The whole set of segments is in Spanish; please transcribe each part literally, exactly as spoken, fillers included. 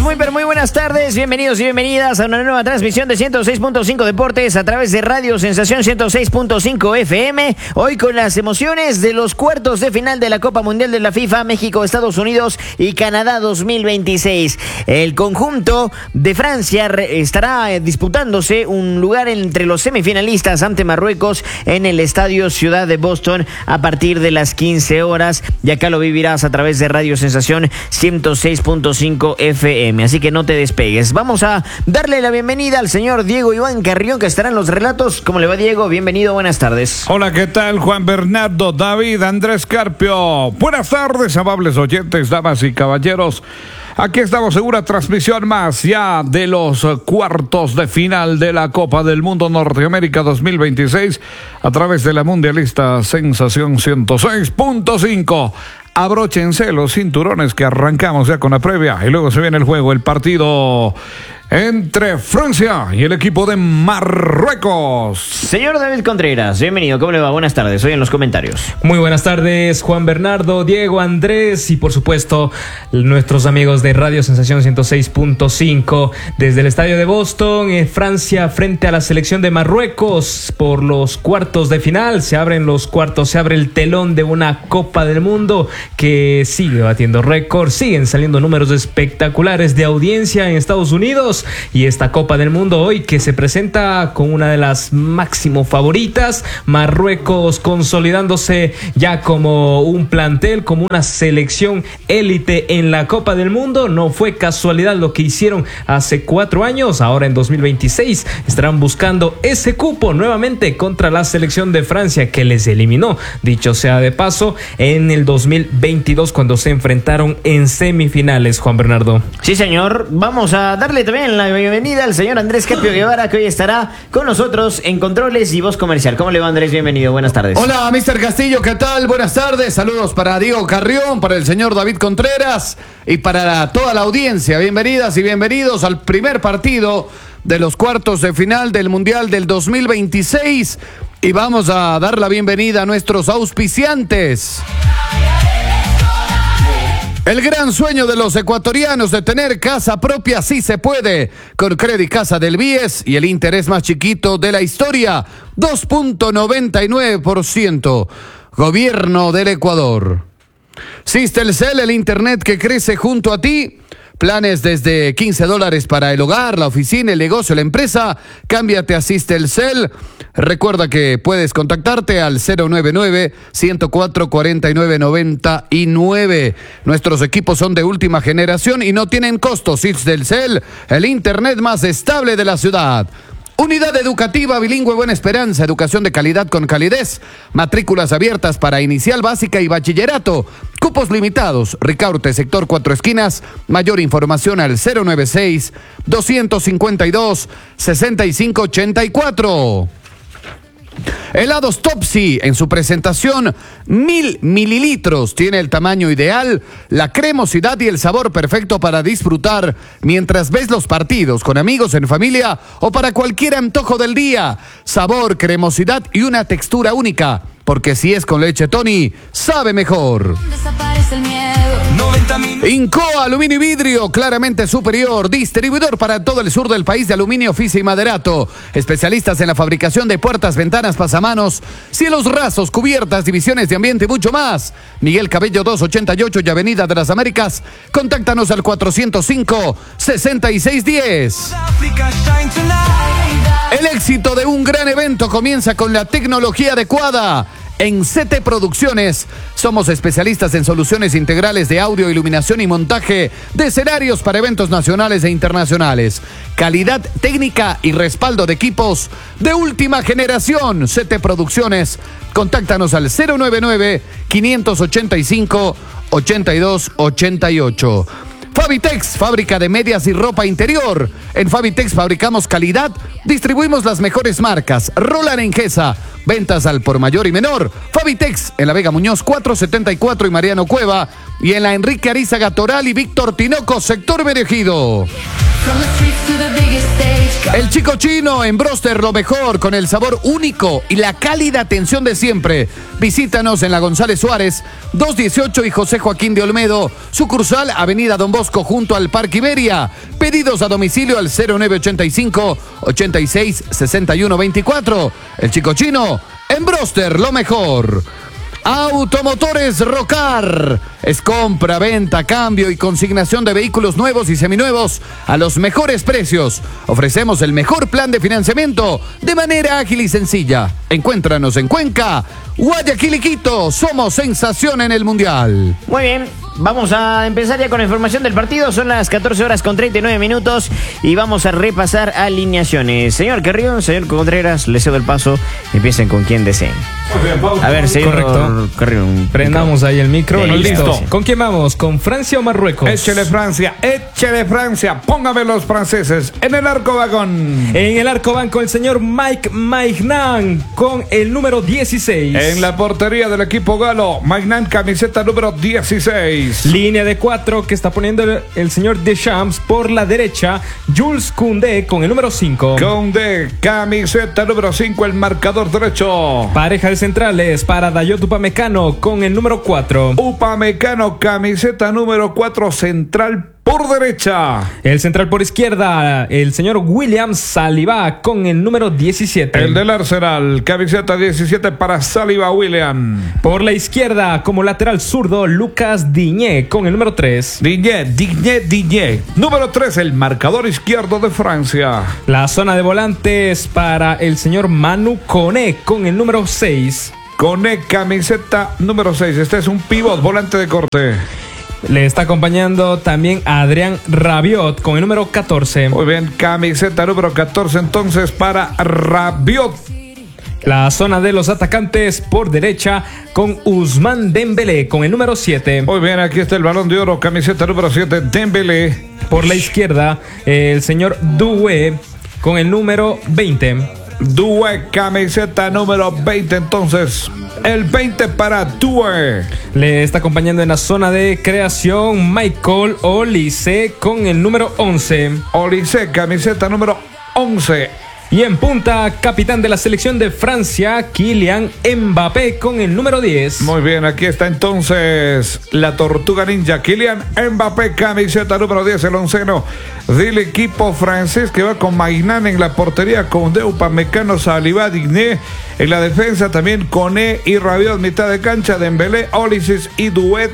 muy pero muy buenas tardes, bienvenidos y bienvenidas a una nueva transmisión de ciento seis punto cinco Deportes a través de Radio Sensación ciento seis punto cinco F M. Hoy con las emociones de los cuartos de final de la Copa Mundial de la FIFA, México, Estados Unidos y Canadá dos mil veintiséis. El conjunto de Francia estará disputándose un lugar entre los semifinalistas ante Marruecos en el Estadio Ciudad de Boston a partir de las quince horas, y acá lo vivirás a través de Radio Sensación ciento seis punto cinco F M, así que no te despegues. Vamos a darle la bienvenida al señor Diego Iván Carrión, que estará en los relatos. ¿Cómo le va, Diego? Bienvenido, buenas tardes. Hola, ¿qué tal? Juan Bernardo, David, Andrés Carpio. Buenas tardes, amables oyentes, damas y caballeros. Aquí estamos en una transmisión más ya de los cuartos de final de la Copa del Mundo Norteamérica dos mil veintiséis a través de la mundialista Sensación ciento seis punto cinco. Abróchense los cinturones que arrancamos ya con la previa y luego se viene el juego, el partido entre Francia y el equipo de Marruecos. Señor David Contreras, bienvenido, ¿cómo le va? Buenas tardes, hoy en los comentarios. Muy buenas tardes, Juan Bernardo, Diego, Andrés y por supuesto nuestros amigos de Radio Sensación ciento seis punto cinco desde el estadio de Boston, en Francia, frente a la selección de Marruecos por los cuartos de final. Se abren los cuartos, se abre el telón de una Copa del Mundo que sigue batiendo récords, siguen saliendo números espectaculares de audiencia en Estados Unidos. Y esta Copa del Mundo hoy que se presenta con una de las máximo favoritas, Marruecos consolidándose ya como un plantel, como una selección élite en la Copa del Mundo. No fue casualidad lo que hicieron hace cuatro años, ahora en dos mil veintiséis estarán buscando ese cupo nuevamente contra la selección de Francia que les eliminó, dicho sea de paso, en el dos mil veintidós cuando se enfrentaron en semifinales, Juan Bernardo. Sí, señor, vamos a darle también la bienvenida al señor Andrés Carpio Guevara, que hoy estará con nosotros en Controles y Voz Comercial. ¿Cómo le va, Andrés? Bienvenido, buenas tardes. Hola, mister Castillo, ¿qué tal? Buenas tardes, saludos para Diego Carrión, para el señor David Contreras y para toda la audiencia. Bienvenidas y bienvenidos al primer partido de los cuartos de final del Mundial del dos mil veintiséis y vamos a dar la bienvenida a nuestros auspiciantes. El gran sueño de los ecuatorianos de tener casa propia sí se puede. Con Credit Casa del Bies y el interés más chiquito de la historia, dos punto noventa y nueve por ciento. Gobierno del Ecuador. Sistelcel, el internet que crece junto a ti. Planes desde quince dólares para el hogar, la oficina, el negocio, la empresa. Cámbiate a Sistelcel. Recuerda que puedes contactarte al cero nueve nueve, ciento cuatro, cuarenta y nueve, noventa y nueve. Nuestros equipos son de última generación y no tienen costos. Sistelcel, el internet más estable de la ciudad. Unidad Educativa Bilingüe Buena Esperanza, educación de calidad con calidez, matrículas abiertas para inicial, básica y bachillerato, cupos limitados, Ricaurte, sector Cuatro Esquinas, mayor información al cero nueve seis, dos cinco dos, seis cinco ocho cuatro. Helados Topsy, en su presentación, mil mililitros, tiene el tamaño ideal, la cremosidad y el sabor perfecto para disfrutar mientras ves los partidos, con amigos, en familia o para cualquier antojo del día. Sabor, cremosidad y una textura única, porque si es con leche Tony, sabe mejor. Desaparece el miedo. Incoa Aluminio y Vidrio, claramente superior, distribuidor para todo el sur del país de aluminio, fisa y maderato, especialistas en la fabricación de puertas, ventanas, pasamanos, cielos rasos, cubiertas, divisiones de ambiente y mucho más. Miguel Cabello doscientos ochenta y ocho y Avenida de las Américas. Contáctanos al cuatrocientos cinco, sesenta y seis diez. El éxito de un gran evento comienza con la tecnología adecuada. En C T Producciones somos especialistas en soluciones integrales de audio, iluminación y montaje de escenarios para eventos nacionales e internacionales. Calidad técnica y respaldo de equipos de última generación. C T Producciones. Contáctanos al cero nueve nueve, quinientos ochenta y cinco, ochenta y dos ochenta y ocho. Fabitex, fábrica de medias y ropa interior. En Fabitex fabricamos calidad, Distribuimos las mejores marcas. Roland Engesa, ventas al por mayor y menor. Fabitex en la Vega Muñoz cuatrocientos setenta y cuatro y Mariano Cueva. Y en la Enrique Arizaga Toral y Víctor Tinoco, sector Merejido. El Chico Chino en Broster, lo mejor, con el sabor único y la cálida atención de siempre. Visítanos en la González Suárez, doscientos dieciocho y José Joaquín de Olmedo. Sucursal, Avenida Don Bosco, junto al Parque Iberia. Pedidos a domicilio al cero nueve ochenta y cinco, ochenta y seis, sesenta y uno veinticuatro. El Chico Chino en Broster, lo mejor. Automotores Rocar. Es compra, venta, cambio y consignación de vehículos nuevos y seminuevos a los mejores precios. Ofrecemos el mejor plan de financiamiento de manera ágil y sencilla. Encuéntranos en Cuenca, Guayaquil y Quito. Somos sensación en el Mundial. Muy bien, vamos a empezar ya con la información del partido. Son las catorce horas con treinta y nueve minutos y vamos a repasar alineaciones. Señor Carrión, señor Contreras, les cedo el paso. Empiecen con quien deseen. A ver, señor Correcto. Carrión. Prendamos ahí el micro. Bien, Listo. listo. ¿Con quién vamos? ¿Con Francia o Marruecos? Échele Francia, échele Francia. Póngame los franceses en el arco vagón. En el arco van con el señor Mike Maignan con el número dieciséis. En la portería del equipo galo, Maignan, camiseta número dieciséis. Línea de cuatro que está poniendo el, el señor Deschamps por la derecha. Jules Koundé con el número cinco. Koundé, camiseta número cinco, el marcador derecho. Pareja de centrales para Dayot Upamecano con el número cuatro. Upamecano, camiseta número cuatro, central por derecha. El central por izquierda, el señor William Saliba con el número diecisiete. El del Arsenal, camiseta diecisiete para Saliba William. Por la izquierda, como lateral zurdo, Lucas Digne con el número tres. Digne, Digne, Digne. Número tres, el marcador izquierdo de Francia. La zona de volantes para el señor Manu Koné con el número seis. Koné, camiseta número seis. Este es un pivot, volante de corte. Le está acompañando también a Adrián Rabiot con el número catorce. Muy bien, camiseta número catorce entonces para Rabiot. La zona de los atacantes por derecha con Ousmane Dembélé con el número siete. Muy bien, aquí está el balón de oro, camiseta número siete, Dembélé. Por la izquierda, el señor Doué con el número veinte. Doué, camiseta número veinte entonces. El veinte para Doué. Le está acompañando en la zona de creación Michael Olise con el número once. Olise, camiseta número once. Y en punta, capitán de la selección de Francia, Kylian Mbappé con el número diez. Muy bien, aquí está entonces la tortuga ninja, Kylian Mbappé, camiseta número diez, el onceno del equipo francés, que va con Maignan en la portería, con Upamecano, Saliba, Digne. En la defensa también Koné y Rabiot, mitad de cancha, Dembélé, Olise y Doué.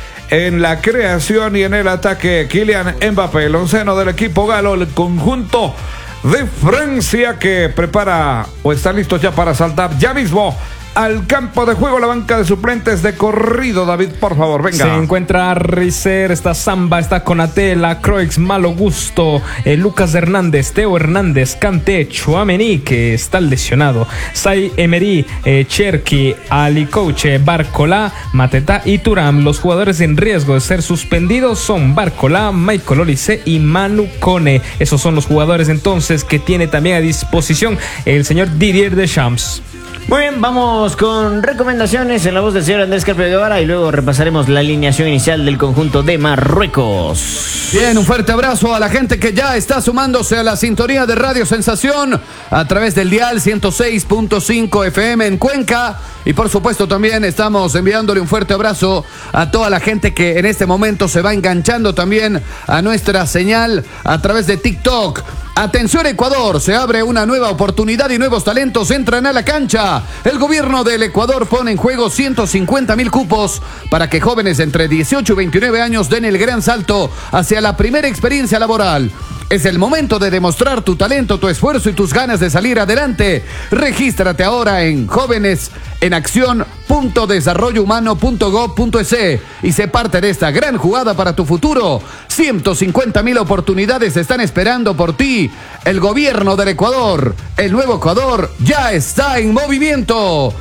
En la creación y en el ataque, Kylian Mbappé, el onceno del equipo galo, el conjunto de Francia, que prepara o está listo ya para saltar ya mismo al campo de juego. La banca de suplentes de corrido, David, por favor, venga. Se encuentra Rizer, está Samba, está Konatela, Croix, Malo Gusto, eh, Lucas Hernández, Teo Hernández, Kanté, Chouameni, que está lesionado, Sai Emery, eh, Cherki, Ali Couche, Barcola, Mateta y Thuram. Los jugadores en riesgo de ser suspendidos son Barcola, Michael Olise y Manu Koné. Esos son los jugadores entonces que tiene también a disposición el señor Didier Deschamps. Muy bien, vamos con recomendaciones en la voz del señor Andrés Carpio de Guevara y luego repasaremos la alineación inicial del conjunto de Marruecos. Bien, un fuerte abrazo a la gente que ya está sumándose a la sintonía de Radio Sensación a través del dial ciento seis punto cinco F M en Cuenca. Y por supuesto también estamos enviándole un fuerte abrazo a toda la gente que en este momento se va enganchando también a nuestra señal a través de TikTok. Atención Ecuador, se abre una nueva oportunidad y nuevos talentos entran a la cancha. El gobierno del Ecuador pone en juego ciento cincuenta mil cupos para que jóvenes entre dieciocho y veintinueve años den el gran salto hacia la primera experiencia laboral. Es el momento de demostrar tu talento, tu esfuerzo y tus ganas de salir adelante. Regístrate ahora en jóvenes en acción punto desarrollo humano punto gob punto es y sé parte de esta gran jugada para tu futuro. ciento cincuenta mil oportunidades están esperando por ti. El gobierno del Ecuador, el nuevo Ecuador, ya está en movimiento.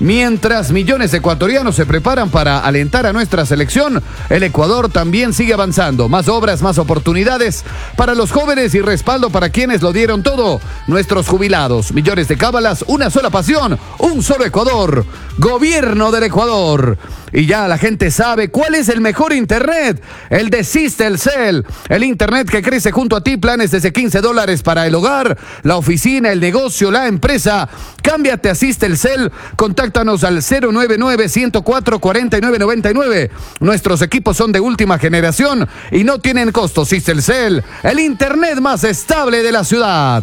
Mientras millones de ecuatorianos se preparan para alentar a nuestra selección, el Ecuador también sigue avanzando. Más obras, más oportunidades para los jóvenes y respaldo para quienes lo dieron todo. Nuestros jubilados, millones de cábalas, una sola pasión, un solo Ecuador. Gobierno del Ecuador. Y ya la gente sabe cuál es el mejor internet. El de Sistelcel. El internet que crece junto a ti. Planes desde quince dólares para el hogar, la oficina, el negocio, la empresa. Cámbiate a Sistelcel. Contáctanos al cero nueve nueve, ciento cuatro, cuarenta y nueve noventa y nueve. Nuestros equipos son de última generación y no tienen costo. Sistelcel, el internet más estable de la ciudad.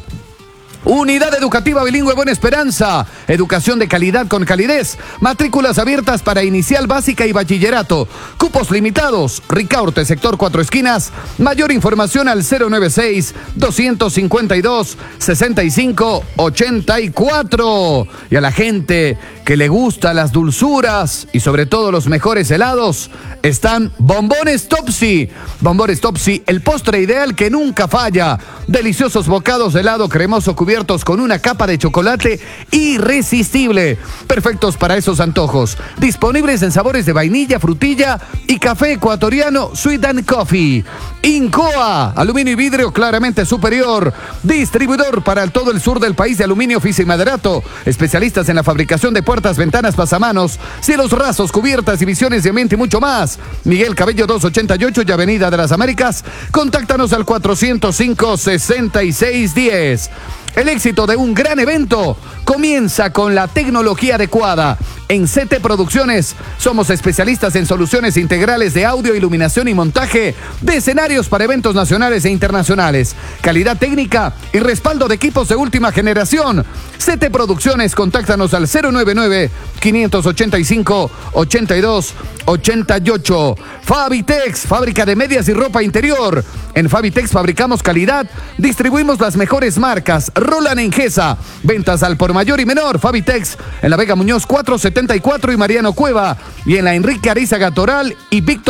Unidad Educativa Bilingüe Buena Esperanza. Educación de calidad con calidez. Matrículas abiertas para inicial, básica y bachillerato. Cupos limitados. Ricaurte, sector Cuatro Esquinas. Mayor información al cero nueve seis, dos cinco dos, seis cinco ocho cuatro. Y a la gente que le gusta las dulzuras y sobre todo los mejores helados, están Bombones Topsy. Bombones Topsy, el postre ideal que nunca falla. Deliciosos bocados de helado cremoso cubiertos con una capa de chocolate irresistible. Perfectos para esos antojos. Disponibles en sabores de vainilla, frutilla y café ecuatoriano Sweet and Coffee. Incoa, aluminio y vidrio claramente superior. Distribuidor para todo el sur del país de aluminio, fisa y maderato. Especialistas en la fabricación de puertas, ventanas, pasamanos, cielos rasos, cubiertas, divisiones de ambiente y mucho más. Miguel Cabello doscientos ochenta y ocho y Avenida de las Américas. Contáctanos al cuatrocientos cinco, sesenta y seis diez. El éxito de un gran evento comienza con la tecnología adecuada. En C T Producciones somos especialistas en soluciones integrales de audio, iluminación y montaje de escenarios para eventos nacionales e internacionales. Calidad técnica y respaldo de equipos de última generación. C T Producciones, contáctanos al cero nueve nueve, quinientos ochenta y cinco, ochenta y dos, ochenta y ocho. Fabitex, fábrica de medias y ropa interior. En Fabitex fabricamos calidad, distribuimos las mejores marcas. Roland Engesa, ventas al por mayor y menor. Fabitex en la Vega Muñoz cuatrocientos setenta y cuatro y Mariano Cueva, y en la Enrique Arizaga Toral y Víctor